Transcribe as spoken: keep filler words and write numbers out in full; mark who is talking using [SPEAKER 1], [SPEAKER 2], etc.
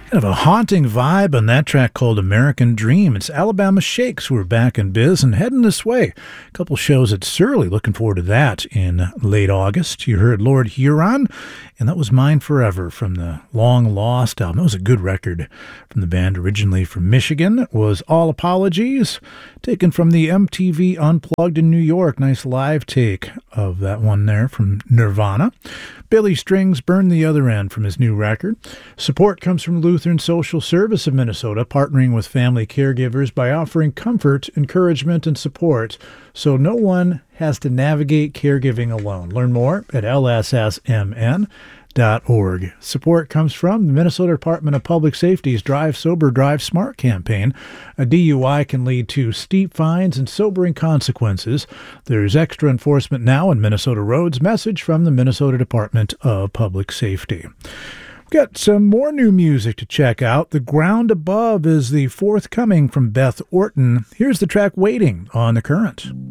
[SPEAKER 1] Kind of a haunting vibe on that track called American Dream. It's Alabama Shakes who are back in biz and heading this way. A couple shows at Surly. Looking forward to that in late August. You heard Lord Huron, and that was Mine Forever from the Long Lost album. That was a good record from the band, originally from Michigan. It was All Apologies, taken from the M T V Unplugged in New York. Nice live take of that one there from Nirvana. Billy Strings, Burn the Other End from his new record. Support comes from Lutheran Social Service of Minnesota, partnering with family caregivers by offering comfort, encouragement, and support so no one has to navigate caregiving alone. Learn more at L S S M N dot org. Support comes from the Minnesota Department of Public Safety's Drive Sober, Drive Smart campaign. A D U I can lead to steep fines and sobering consequences. There's extra enforcement now in Minnesota roads. Message from the Minnesota Department of Public Safety. We've got some more new music to check out. The Ground Above is the forthcoming from Beth Orton. Here's the track Waiting on The Current.